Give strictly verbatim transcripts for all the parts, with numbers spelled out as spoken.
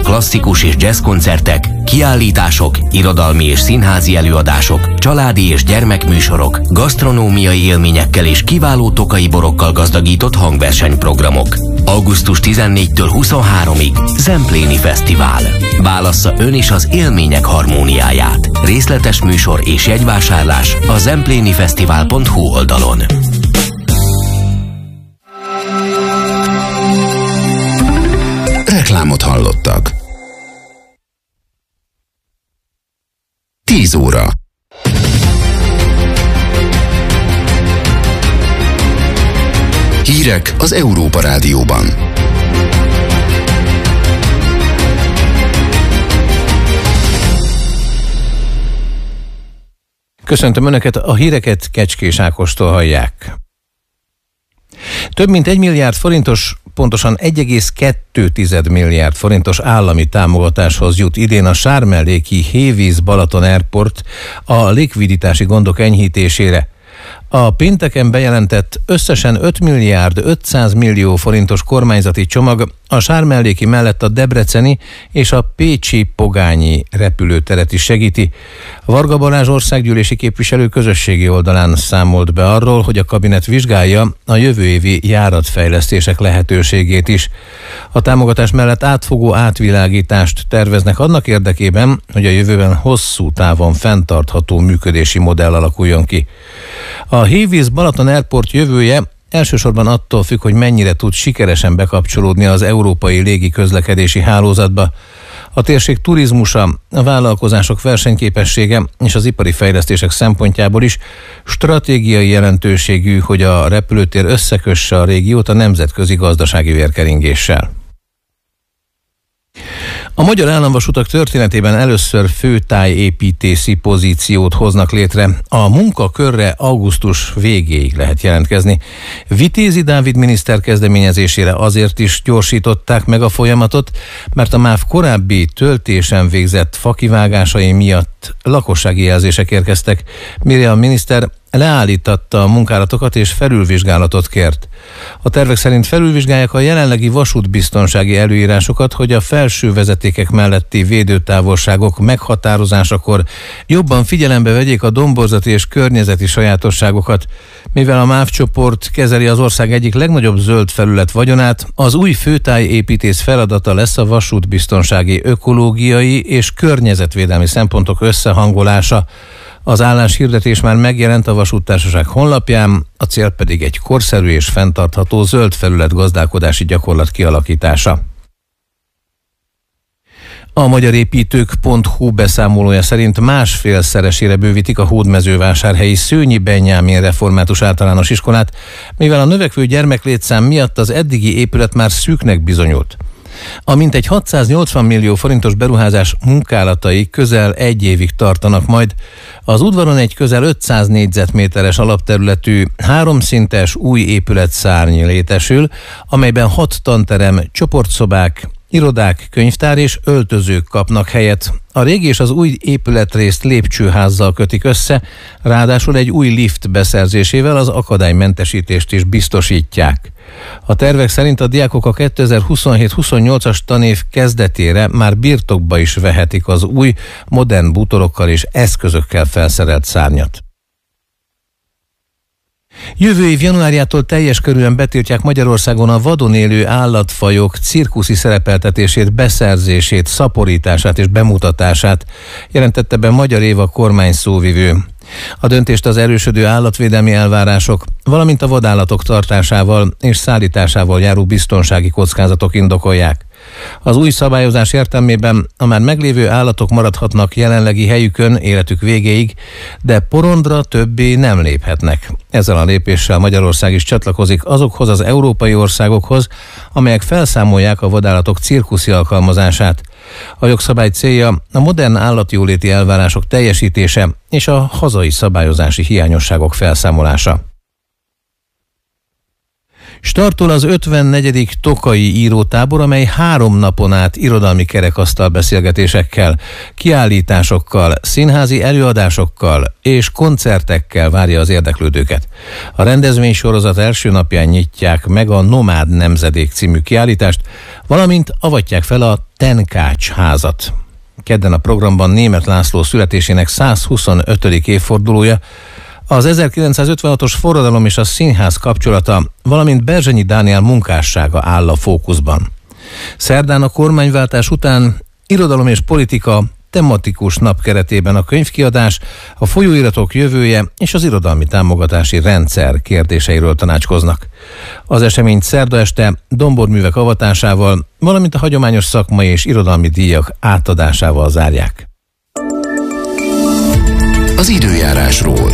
klasszikus és jazz koncertek, kiállítások, irodalmi és színházi előadások, családi és gyermekműsorok, gasztronómiai élményekkel és kiváló tokai borokkal gazdagított hangversenyprogramok. augusztus tizennégyedikétől huszonharmadikig Zempléni Fesztivál. Válassza ön is az élmények harmóniáját. Részletes műsor és jegyvásárlás a zemplénifesztivál pont hu oldalon. Reklámot hallottak. tíz óra. Hírek az Európa Rádióban. Köszöntöm Önöket, a híreket Kecskés Ákostól hallják. Több mint egy milliárd forintos, pontosan egy egész kettő milliárd forintos állami támogatáshoz jut idén a sármelléki Hévíz Balaton Airport a likviditási gondok enyhítésére. A pénteken bejelentett összesen öt milliárd ötszáz millió forintos kormányzati csomag a sármelléki mellett a debreceni és a pécsi Pogányi repülőteret is segíti. Varga Balázs országgyűlési képviselő közösségi oldalán számolt be arról, hogy a kabinet vizsgálja a jövő évi járatfejlesztések lehetőségét is. A támogatás mellett átfogó átvilágítást terveznek annak érdekében, hogy a jövőben hosszú távon fenntartható működési modell alakuljon ki. A Hévíz Balaton Airport jövője elsősorban attól függ, hogy mennyire tud sikeresen bekapcsolódni az európai légiközlekedési hálózatba. A térség turizmusa, a vállalkozások versenyképessége és az ipari fejlesztések szempontjából is stratégiai jelentőségű, hogy a repülőtér összekösse a régiót a nemzetközi gazdasági vérkeringéssel. A Magyar Államvasutak történetében először főtájépítészi pozíciót hoznak létre. A munkakörre augusztus végéig lehet jelentkezni. Vitézi Dávid miniszter kezdeményezésére azért is gyorsították meg a folyamatot, mert a MÁV korábbi töltésen végzett fakivágásai miatt lakossági jelzések érkeztek, mire a miniszter leállítatta a munkálatokat és felülvizsgálatot kért. A tervek szerint felülvizsgálják a jelenlegi vasútbiztonsági előírásokat, hogy a felső vezetékek melletti védőtávolságok meghatározásakor jobban figyelembe vegyék a domborzati és környezeti sajátosságokat. Mivel a MÁV csoport kezeli az ország egyik legnagyobb zöld felület vagyonát, az új főtájépítész feladata lesz a vasútbiztonsági, ökológiai és környezetvédelmi szempontok összehangolása. Az álláshirdetés már megjelent a vasúttársaság honlapján, a cél pedig egy korszerű és fenntartható zöld felület gazdálkodási gyakorlat kialakítása. A magyarépítők pont hu beszámolója szerint másfélszeresére bővítik a hódmezővásárhelyi Szőnyi Benyámin Református Általános Iskolát, mivel a növekvő gyermeklétszám miatt az eddigi épület már szűknek bizonyult. A mintegy hatszáznyolcvan millió forintos beruházás munkálatai közel egy évig tartanak majd. Az udvaron egy közel ötszáz négyzetméteres alapterületű, háromszintes új épületszárny létesül, amelyben hat tanterem, csoportszobák, irodák, könyvtár és öltözők kapnak helyet. A régi és az új épületrészt lépcsőházzal kötik össze, ráadásul egy új lift beszerzésével az akadálymentesítést is biztosítják. A tervek szerint a diákok a kétezer-huszonhét huszonnyolcas tanév kezdetére már birtokba is vehetik az új, modern bútorokkal és eszközökkel felszerelt szárnyat. Jövő év januárjától teljes körűen betiltják Magyarországon a vadon élő állatfajok cirkuszi szerepeltetését, beszerzését, szaporítását és bemutatását, jelentette be Magyar Éva kormány szóvivő. A döntést az erősödő állatvédelmi elvárások, valamint a vadállatok tartásával és szállításával járó biztonsági kockázatok indokolják. Az új szabályozás értelmében a már meglévő állatok maradhatnak jelenlegi helyükön életük végéig, de porondra többé nem léphetnek. Ezzel a lépéssel Magyarország is csatlakozik azokhoz az európai országokhoz, amelyek felszámolják a vadállatok cirkuszi alkalmazását. A jogszabály célja a modern állatjóléti elvárások teljesítése és a hazai szabályozási hiányosságok felszámolása. Startol az ötvennegyedik Tokaji írótábor, amely három napon át irodalmi kerekasztal beszélgetésekkel, kiállításokkal, színházi előadásokkal és koncertekkel várja az érdeklődőket. A rendezvénysorozat első napján nyitják meg a Nomád Nemzedék című kiállítást, valamint avatják fel a Tenkács házat. Kedden a programban Németh László születésének százhuszonötödik évfordulója, az ezerkilencszázötvenhatos forradalom és a színház kapcsolata, valamint Berzsenyi Dániel munkássága áll a fókuszban. Szerdán a kormányváltás után irodalom és politika tematikus nap keretében a könyvkiadás, a folyóiratok jövője és az irodalmi támogatási rendszer kérdéseiről tanácskoznak. Az eseményt szerda este domborművek avatásával, valamint a hagyományos szakmai és irodalmi díjak átadásával zárják. Az időjárásról.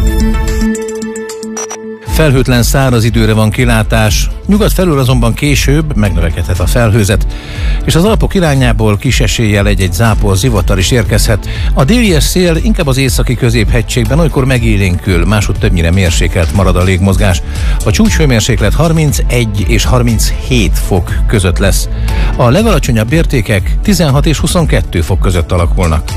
Felhőtlen száraz időre van kilátás, nyugat felül azonban később megnövekedhet a felhőzet, és az Alpok irányából kis eséllyel egy-egy zápor, zivatar is érkezhet. A délies szél inkább az északi középhegységben olykor megélénkül, máshogy többnyire mérsékelt marad a légmozgás. A csúcshőmérséklet harmincegy és harminchét fok között lesz. A legalacsonyabb értékek tizenhat és huszonkettő fok között alakulnak.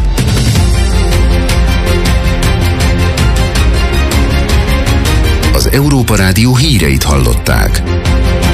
Az Európa Rádió híreit hallották.